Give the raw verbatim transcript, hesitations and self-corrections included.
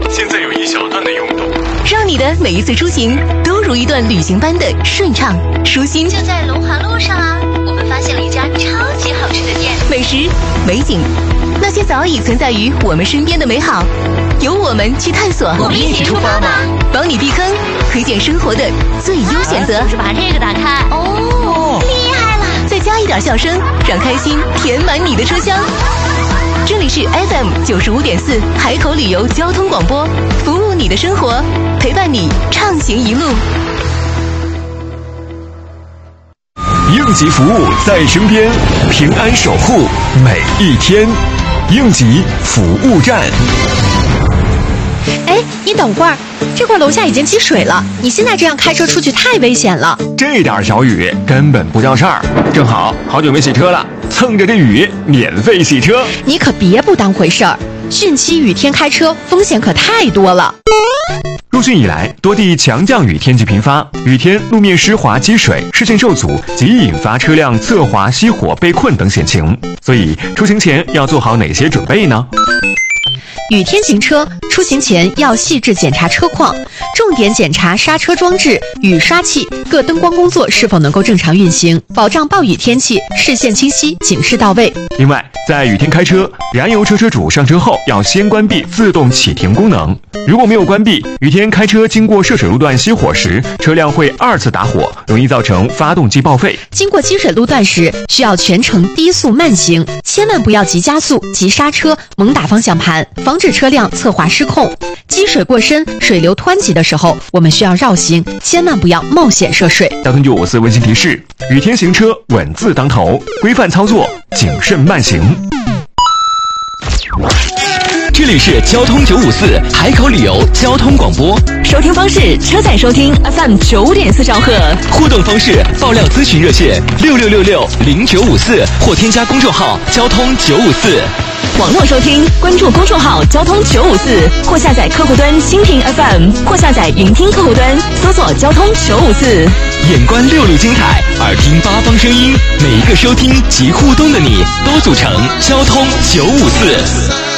现在有一小段的涌动， 让你的每一次出行都如一段旅行般的顺畅舒心。 就在龙华路上啊，我们发现了一家超级好吃的店， 美食、美景，那些早已存在于我们身边的美好，由我们去探索。 我们一起出发吧， 帮你避坑，推荐生活的最优选择。 就是把这个打开，哦，厉害了！ 再加一点笑声，让开心填满你的车厢。这里是 F M 九十五点四海口旅游交通广播，服务你的生活，陪伴你畅行一路。 应急服务在身边，平安守护每一天。应急服务站。 哎，你等会儿，这块楼下已经积水了，你现在这样开车出去太危险了。 这点小雨根本不叫事儿，正好好久没洗车了，蹭着这雨免费洗车。 你可别不当回事儿，汛期雨天开车风险可太多了。 入汛以来，多地强降雨天气频发，雨天路面湿滑积水，视线受阻，极易引发车辆侧滑、熄火、被困等险情。所以出行前要做好哪些准备呢？ 雨天行车，出行前要细致检查车况，重点检查刹车装置、雨刷器、各灯光工作是否能够正常运行，保障暴雨天气视线清晰、警示到位。 另外，在雨天开车，燃油车车主上车后要先关闭自动启停功能。如果没有关闭，雨天开车经过涉水路段熄火时，车辆会二次打火，容易造成发动机报废。 经过积水路段时，需要全程低速慢行，千万不要急加速、急刹车、猛打方向盘，防止车辆侧滑失控。积水过深、水流湍急的时候，我们需要绕行，千万不要冒险涉水。 交通九五四温馨提示：雨天行车稳字当头，规范操作，谨慎慢行。 这里是交通九五四海口旅游交通广播， 收听方式：车载收听 F M 九点四兆赫， 互动方式：爆料咨询热线六六六六零九五四或添加公众号交通九五四。 网络收听，关注公众号交通九五四，或下载客户端蜻蜓 F M， 或下载云听客户端，搜索交通九五四。 眼观六路精彩，耳听八方声音，每一个收听及互动的你，都组成交通九五四。